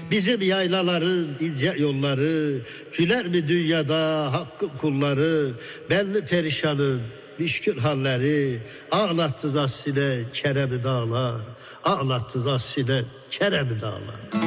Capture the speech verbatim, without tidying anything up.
Bizim yaylaların ince yolları, güler mi dünyada hakkın kulları, belli perişanın müşkül halleri, ağlattı zassile Kerem-i dağlar, ağlattı zassile Kerem-i dağlar.